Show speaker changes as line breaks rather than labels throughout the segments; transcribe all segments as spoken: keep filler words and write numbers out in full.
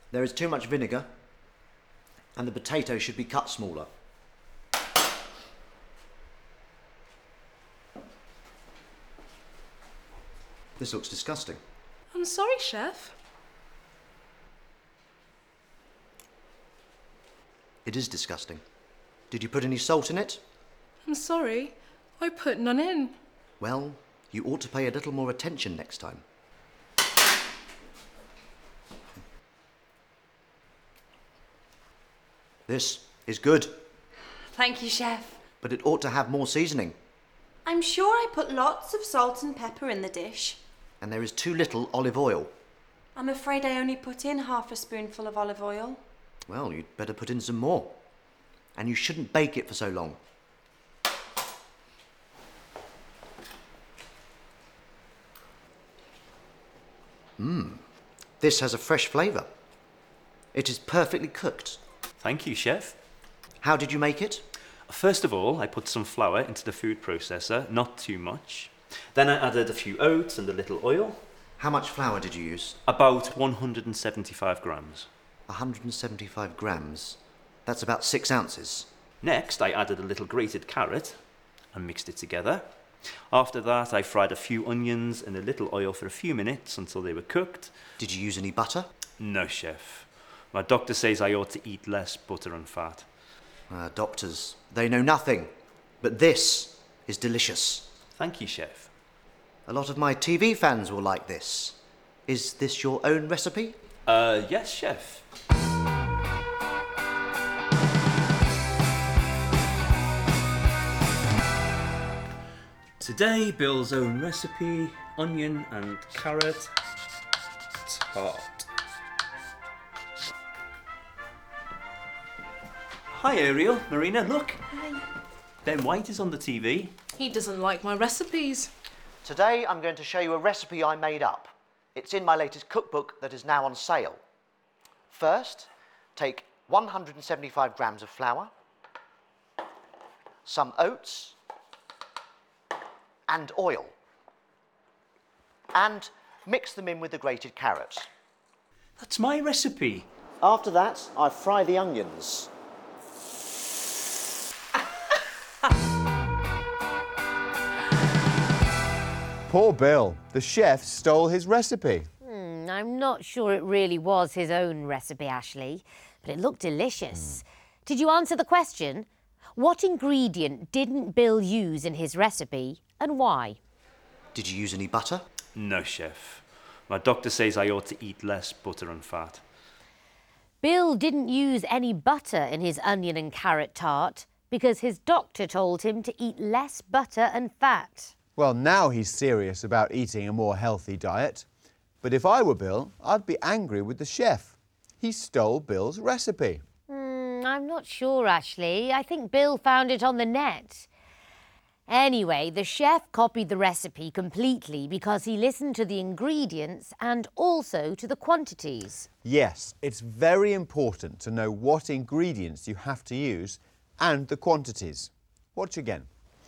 There is too much vinegar, and the potatoes should be cut smaller. This looks disgusting.
I'm sorry, Chef.
It is disgusting. Did you put any salt in it?
I'm sorry. I put none in.
Well, you ought to pay a little more attention next time. This is good,
Thank you, Chef.
but it ought to have more seasoning.
I'm sure I put lots of salt and pepper in the dish.
And there is too little olive oil.
I'm afraid I only put in half a spoonful of olive oil.
Well, you'd better put in some more. And you shouldn't bake it for so long. Mmm, this has a fresh flavour. It is perfectly cooked.
Thank you, Chef.
How did you make it?
First of all, I put some flour into the food processor, not too much. Then I added a few oats and a little oil.
How much flour did you use?
About one hundred seventy-five grams.
one hundred seventy-five grams. That's about six ounces.
Next, I added a little grated carrot and mixed it together. After that, I fried a few onions in a little oil for a few minutes until they were cooked.
Did you use any butter?
No, Chef. My doctor says I ought to eat less butter and fat.
Uh, doctors, they know nothing. But this is delicious.
Thank you, Chef.
A lot of my T V fans will like this. Is this your own recipe?
Uh, yes, Chef. Today, Bill's own recipe, onion and carrot tart. Hi Ariel, Marina, look.
Hi.
Ben White is on the T V.
He doesn't like my recipes.
Today I'm going to show you a recipe I made up. It's in my latest cookbook that is now on sale. First, take one hundred seventy-five grams of flour, some oats, and oil. And mix them in with the grated carrot.
That's my recipe.
After that, I fry the onions.
Poor Bill. The chef stole his recipe.
Hmm, I'm not sure it really was his own recipe, Ashley, but it looked delicious. Mm. Did you answer the question? What ingredient didn't Bill use in his recipe and why?
Did you use any butter?
No, Chef. My doctor says I ought to eat less butter and fat.
Bill didn't use any butter in his onion and carrot tart because his doctor told him to eat less butter and fat.
Well, now he's serious about eating a more healthy diet. But if I were Bill, I'd be angry with the chef. He stole Bill's recipe.
Hmm, I'm not sure, Ashley. I think Bill found it on the net. Anyway, the chef copied the recipe completely because he listened to the ingredients and also to the quantities.
Yes, it's very important to know what ingredients you have to use and the quantities. Watch again.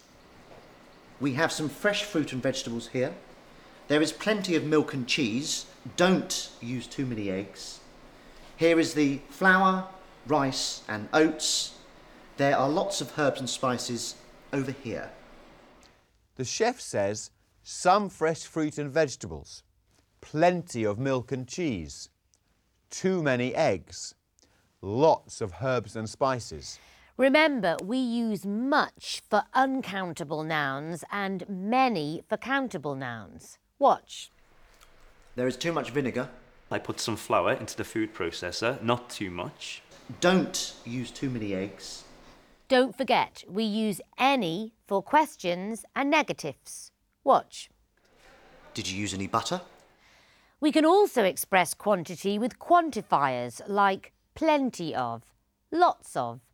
We have some fresh fruit and vegetables here. There is plenty of milk and cheese. Don't use too many eggs. Here is the flour, rice and oats. There are lots of herbs and spices over here.
The chef says some fresh fruit and vegetables, plenty of milk and cheese, too many eggs, lots of herbs and spices.
Remember, we use much for uncountable nouns and many for countable nouns. Watch.
There is too much vinegar.
I put some flour into the food processor, not too much.
Don't use too many eggs.
Don't forget, we use any for questions and negatives. Watch.
Did you use any butter?
We can also express quantity with quantifiers like plenty of, lots of,